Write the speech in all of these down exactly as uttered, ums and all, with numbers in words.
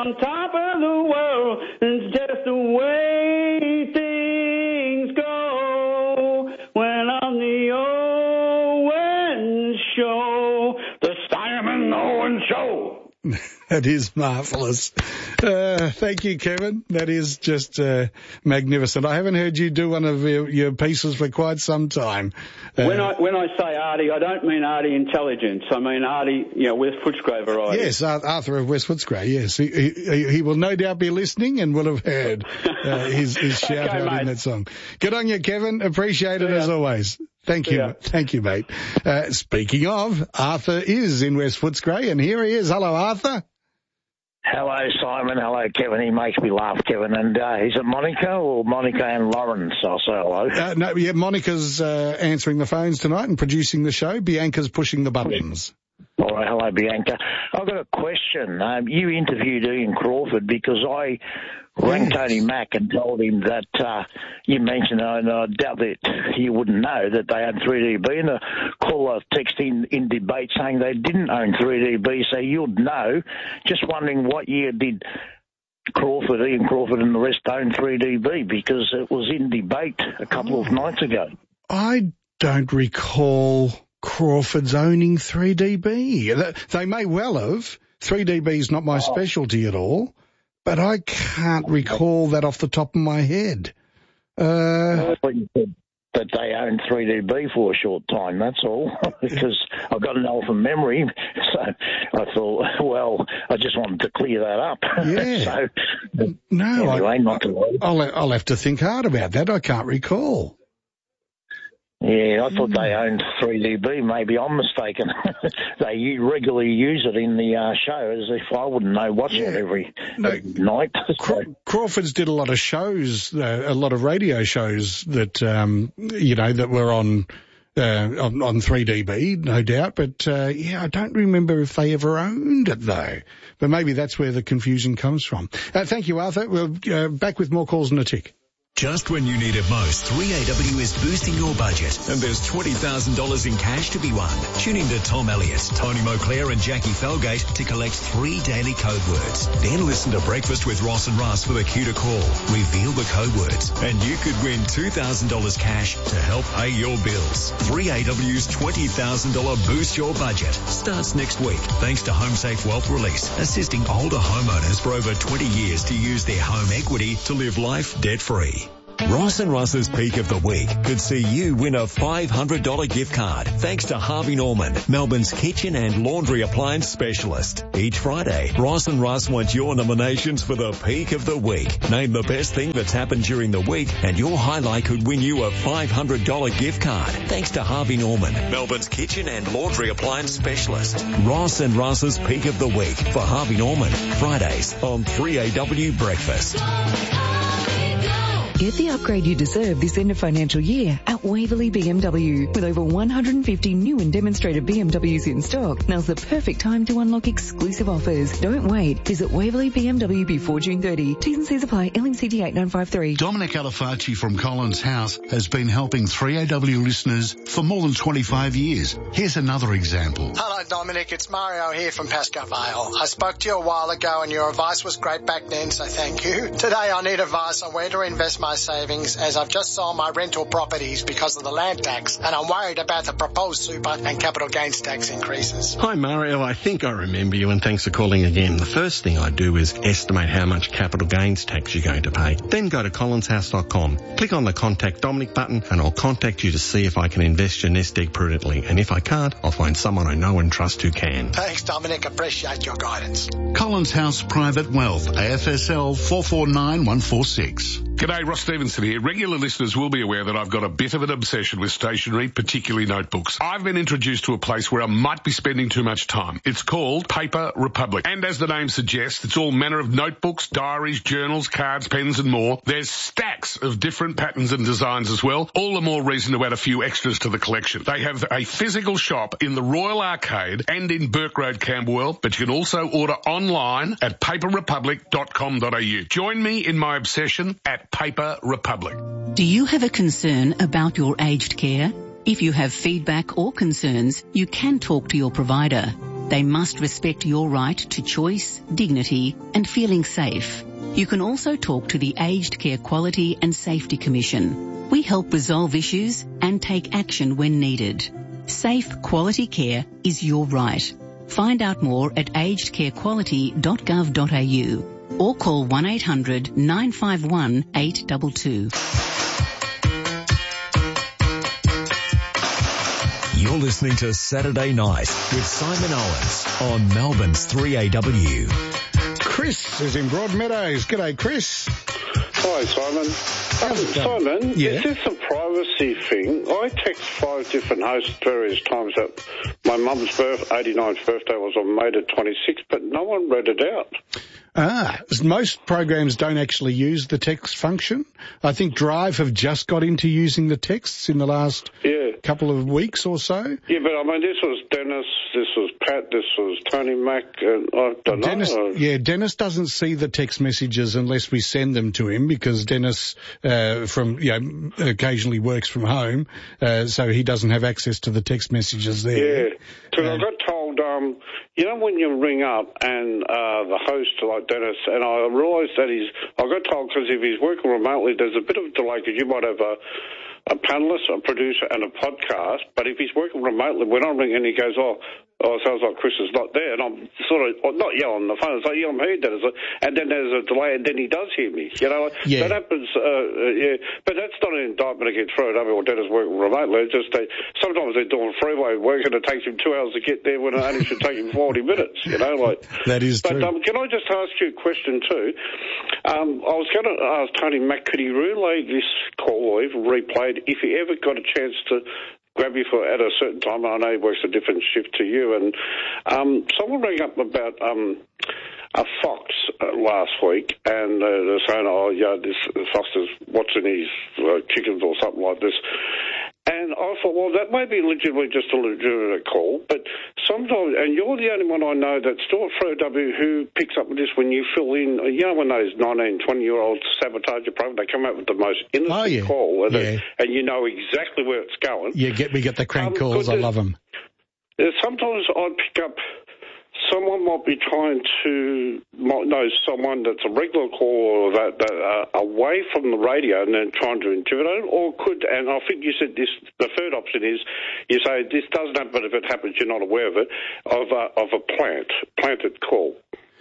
on top of the world. It's just the way things go when on the Owen Show, the Simon Owen Show. That is marvellous. Uh, thank you, Kevin. That is just uh, magnificent. I haven't heard you do one of your, your pieces for quite some time. Uh, when I when I say Artie, I don't mean Artie Intelligence. I mean Artie, you know, West Footscray variety. Yes, Arthur of West Footscray, yes. He, he, he will no doubt be listening and will have heard uh, his, his shout okay, out mate. in that song. Good on you, Kevin. Appreciate it as always. Thank you. Yeah. Thank you, mate. Uh, speaking of, Arthur is in West Footscray, and here he is. Hello, Arthur. Hello, Simon. Hello, Kevin. He makes me laugh, Kevin. And uh, is it Monica or Monica and Lawrence? I'll say hello. Uh, no, yeah, Monica's uh, answering the phones tonight and producing the show. Bianca's pushing the buttons. All right. Hello, Bianca. I've got a question. Um, you interviewed Ian Crawford because I rang Tony Mack and told him that uh, you mentioned, and I doubt that you wouldn't know, that they own three D B, and the caller texted in, in debate saying they didn't own three D B, so you'd know. Just wondering what year did Crawford, Ian Crawford and the rest own three D B, because it was in debate a couple of nights ago. I don't recall Crawford's owning three D B. They may well have. three D B is not my oh. specialty at all. But I can't recall that off the top of my head. Uh, I thought you said that they owned three D B for a short time, that's all, because I've got an old from memory. So I thought, well, I just wanted to clear that up. Yeah. so, no, anyway, I, not to worry. I'll, I'll have to think hard about that. I can't recall. Yeah, I thought they owned three D B. Maybe I'm mistaken. They regularly use it in the uh, show, as if I wouldn't know watching yeah. it every, no, every night. Craw- Crawford's did a lot of shows, uh, a lot of radio shows that, um, you know, that were on, uh, on, on three D B, no doubt. But, uh, yeah, I don't remember if they ever owned it, though. But maybe that's where the confusion comes from. Uh, thank you, Arthur. We'll uh, back with more calls in a tick. Just when you need it most, three A W is boosting your budget, and there's twenty thousand dollars in cash to be won. Tune in to Tom Elliott, Tony Moclair and Jackie Felgate to collect three daily code words. Then listen to Breakfast with Ross and Russ with a cue to call. Reveal the code words, and you could win two thousand dollars cash to help pay your bills. three A W's twenty thousand dollars Boost Your Budget starts next week, thanks to HomeSafe Wealth Release, assisting older homeowners for over twenty years to use their home equity to live life debt-free. Ross and Russ's Peak of the Week could see you win a five hundred dollars gift card thanks to Harvey Norman, Melbourne's kitchen and laundry appliance specialist. Each Friday, Ross and Russ want your nominations for the Peak of the Week. Name the best thing that's happened during the week and your highlight could win you a five hundred dollars gift card thanks to Harvey Norman, Melbourne's kitchen and laundry appliance specialist. Ross and Russ's Peak of the Week for Harvey Norman, Fridays on three A W Breakfast. Get the upgrade you deserve this end of financial year at Waverley B M W. With over one hundred fifty new and demonstrated B M Ws in stock, now's the perfect time to unlock exclusive offers. Don't wait. Visit Waverley B M W before June thirtieth. T's and C's apply. L M C T eight nine five three. Dominic Alifacci from Collins House has been helping three A W listeners for more than twenty-five years. Here's another example. Hello, Dominic. It's Mario here from Pascoe Vale. I spoke to you a while ago and your advice was great back then, so thank you. Today I need advice on where to invest my savings, as I've just sold my rental properties because of the land tax, and I'm worried about the proposed super and capital gains tax increases. Hi Mario, I think I remember you and thanks for calling again. The first thing I do is estimate how much capital gains tax you're going to pay. Then go to collins house dot com. Click on the Contact Dominic button and I'll contact you to see if I can invest your nest egg prudently. And if I can't, I'll find someone I know and trust who can. Thanks Dominic, appreciate your guidance. Collins House Private Wealth, A F S L four four nine one four six. G'day, Ross Stevenson here. Regular listeners will be aware that I've got a bit of an obsession with stationery, particularly notebooks. I've been introduced to a place where I might be spending too much time. It's called Paper Republic. And as the name suggests, it's all manner of notebooks, diaries, journals, cards, pens and more. There's stacks of different patterns and designs as well. All the more reason to add a few extras to the collection. They have a physical shop in the Royal Arcade and in Burke Road, Camberwell, but you can also order online at paper republic dot com dot a u. Join me in my obsession at Paper Republic. Do you have a concern about your aged care? If you have feedback or concerns, you can talk to your provider. They must respect your right to choice, dignity and feeling safe. You can also talk to the Aged Care Quality and Safety Commission. We help resolve issues and take action when needed. Safe, quality care is your right. Find out more at aged care quality dot gov dot a u or call one eight hundred nine five one eight two two. You're listening to Saturday Night with Simon Owens on Melbourne's three A W. Chris is in Broadmeadows. G'day, Chris. Hi, Simon. Um, Simon, yeah. Is this a privacy thing? I text five different hosts various times that my mum's birth, eighty-ninth birthday was on May the twenty-sixth, but no one read it out. Ah, most programs don't actually use the text function. I think Drive have just got into using the texts in the last yeah. couple of weeks or so. Yeah, but I mean, this was Dennis, this was Pat, this was Tony Mac, and I don't Dennis, know. Yeah, Dennis doesn't see the text messages unless we send them to him because Dennis, uh, from, you know, occasionally works from home, uh, so he doesn't have access to the text messages there. Yeah, because uh, I got told, um, you know, when you ring up and uh, the host, like Dennis, and I realised that he's, I got told because if he's working remotely, there's a bit of a delay because you might have a, a panellist, a producer and a podcast, but if he's working remotely, when I ring and he goes, oh, oh, it sounds like Chris is not there, and I'm sort of, not yelling on the phone, it's like, yeah, I'm heard that, and then there's a delay, and then he does hear me, you know, yeah. that happens, uh, uh, yeah, but that's not an indictment against Fred or Dennis working remotely, it's just they, sometimes they're doing freeway work and it takes him two hours to get there when it only should take him forty minutes, you know, like. That is but, true. Um, can I just ask you a question too? Um, I was going to ask Tony Mac, could he relay this call or even replay it if he ever got a chance to grab you for at a certain time? I know he works a different shift to you. And um, someone rang up about um, a fox uh, last week, and uh, they're saying, oh, yeah, this fox is watching his uh, chickens or something like this. And I thought, well, that may be legitimately just a legitimate call, but sometimes, and you're the only one I know that's still at three A W who picks up with this when you fill in, you know, when those nineteen, twenty-year-olds sabotage your program, they come out with the most innocent oh, yeah. call, and, yeah. it, and you know exactly where it's going. Yeah, get, we get the crank um, calls. I love them. Sometimes I'd pick up, someone might be trying to might know someone that's a regular call or that, that uh, away from the radio and then trying to intimidate them, or could, and I think you said this, the third option is you say this doesn't happen, but if it happens you're not aware of it, of a, of a plant, planted call.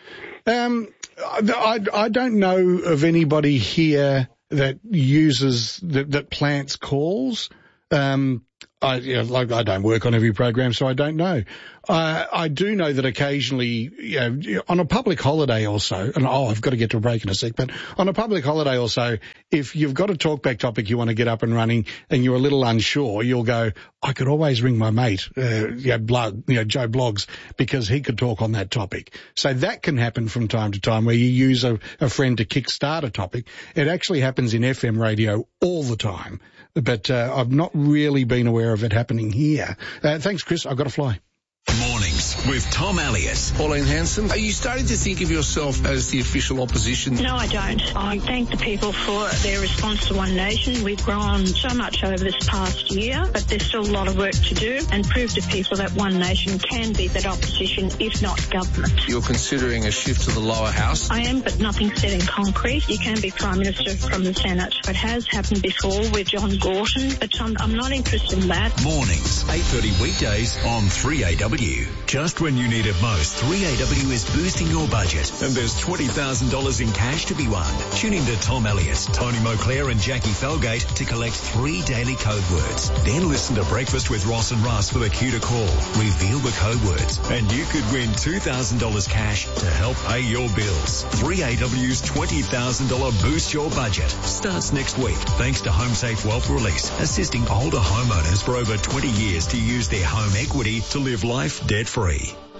Um, I, I don't know of anybody here that uses, that, that plants calls. Um, I, you know, like I don't work on every program, so I don't know. Uh, I do know that occasionally, you know, on a public holiday or so, and oh, I've got to get to a break in a sec, but on a public holiday or so, if you've got a talkback topic you want to get up and running and you're a little unsure, you'll go, I could always ring my mate, uh, you know, Blog, you know, Joe Bloggs, because he could talk on that topic. So that can happen from time to time where you use a, a friend to kickstart a topic. It actually happens in F M radio all the time, but uh, I've not really been aware of it happening here. Uh, thanks, Chris. I've got to fly. Mornings with Tom Elliott. Pauline Hanson, are you starting to think of yourself as the official opposition? No, I don't. I thank the people for their response to One Nation. We've grown so much over this past year, but there's still a lot of work to do and prove to people that One Nation can be that opposition, if not government. You're considering a shift to the lower house? I am, but nothing's set in concrete. You can be Prime Minister from the Senate. It has happened before with John Gorton, but I'm, I'm not interested in that. Mornings, eight thirty weekdays on three A W. Just when you need it most, three A W is boosting your budget, and there's twenty thousand dollars in cash to be won. Tune in to Tom Elliott, Tony Moclair and Jackie Felgate to collect three daily code words. Then listen to Breakfast with Ross and Russ for the cue to call. Reveal the code words, and you could win two thousand dollars cash to help pay your bills. three A W's twenty thousand dollars Boost Your Budget starts next week, thanks to HomeSafe Wealth Release, assisting older homeowners for over twenty years to use their home equity to live life debt-free.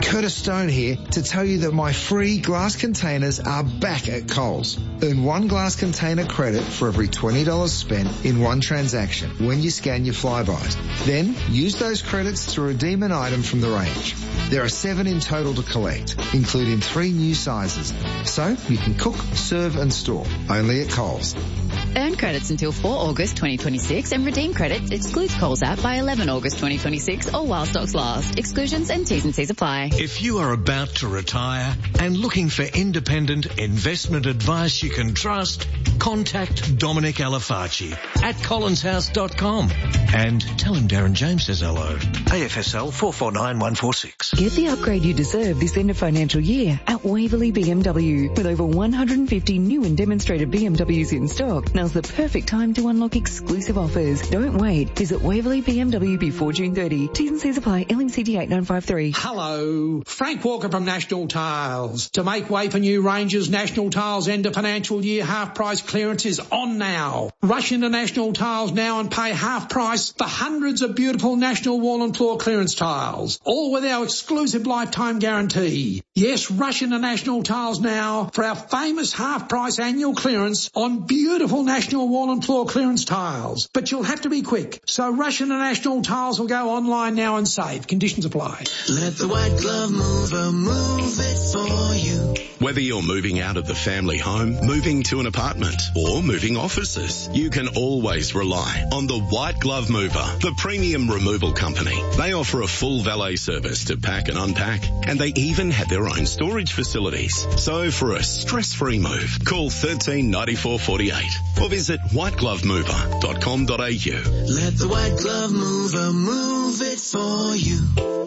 Curtis Stone here to tell you that my free glass containers are back at Coles. Earn one glass container credit for every twenty dollars spent in one transaction when you scan your Flybys. Then use those credits to redeem an item from the range. There are seven in total to collect, including three new sizes. So you can cook, serve and store. Only at Coles. Earn credits until four August twenty twenty-six and redeem credits excludes Coles app by eleven August twenty twenty-six or while stocks last. Exclusions and T's and C's apply. If you are about to retire and looking for independent investment advice you can trust, contact Dominic Alafacci at collins house dot com and tell him Darren James says hello. A F S L four four nine one four six. Get the upgrade you deserve this end of financial year at Waverley B M W. With over one hundred fifty new and demonstrated B M Ws in stock, now's the perfect time to unlock exclusive offers. Don't wait. Visit Waverley B M W before June thirtieth. T's and C's apply. L M C T eight nine five three. Hello. Frank Walker from National Tiles. To make way for new ranges, National Tiles end of financial year half price clearance is on now. Rush into National Tiles now and pay half price for hundreds of beautiful National Wall and Floor clearance tiles. All with our exclusive lifetime guarantee. Yes, rush into National Tiles now for our famous half price annual clearance on beautiful National Wall and Floor clearance tiles. But you'll have to be quick. So rush into National Tiles or go online now and save. Conditions apply. Let the white glove mover move it for you. Whether you're moving out of the family home, moving to an apartment, or moving offices, you can always rely on the White Glove Mover, the premium removal company. They offer a full valet service to pack and unpack, and they even have their own storage facilities. So for a stress-free move, call one three nine four four eight or visit white glove mover dot com dot a u. Let the white glove mover move it for you.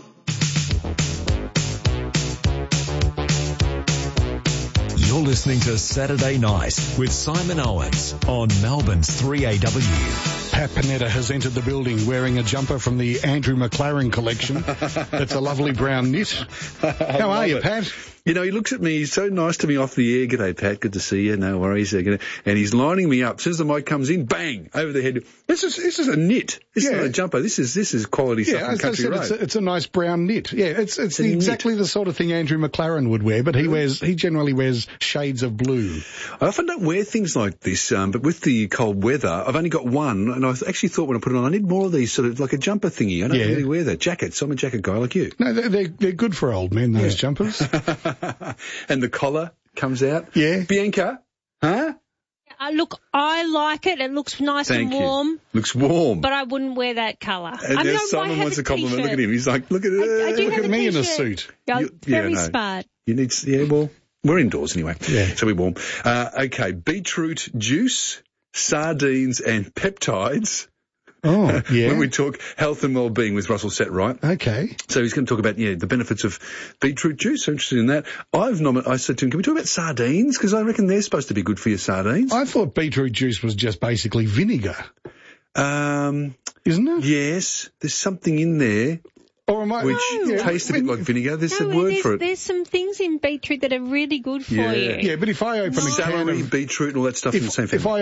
You're listening to Saturday Night with Simon Owens on Melbourne's three A W. Pat Panetta has entered the building wearing a jumper from the Andrew McLaren collection. That's a lovely brown knit. How are you, it. Pat? You know, he looks at me, he's so nice to me off the air. G'day, Pat, good to see you, no worries. And he's lining me up. As soon as the mic comes in, bang, over the head. This is this is a knit. This yeah. is not a jumper. This is this is quality yeah, stuff on Country said, Road. It's a, it's a nice brown knit. Yeah, it's it's, it's exactly the sort of thing Andrew McLaren would wear, but he wears he generally wears shades of blue. I often don't wear things like this, um, but with the cold weather, I've only got one, and I actually thought when I put it on, I need more of these sort of like a jumper thingy. I don't yeah. really wear that. Jackets. I'm a jacket guy like you. No, they're they're, they're good for old men, those yeah. jumpers. And the collar comes out. Yeah. Bianca, huh? Uh, look, I like it. It looks nice Thank and warm. You. Looks warm. But I wouldn't wear that colour. And I mean, Simon wants a compliment. Look at him. He's like, look at it. I, I do look have at a me t-shirt. in a suit. Yeah, you, very yeah, no. smart. You need, yeah, well, we're indoors anyway. Yeah. So we're warm. Uh, okay, beetroot juice, sardines and peptides. Oh, yeah. When we talk health and well-being with Russell Setright. Okay. So he's going to talk about, yeah, the benefits of beetroot juice. So interested in that. I've nominated, I said to him, can we talk about sardines? Because I reckon they're supposed to be good for your sardines. I thought beetroot juice was just basically vinegar. Um, Isn't it? Yes. There's something in there. Or am I, which no. tastes a bit like vinegar. There's no, a word there's, for it. There's some things in beetroot that are really good for yeah. you. Yeah, but if I open Celery, a can of... beetroot and all that stuff if, in the same family. If I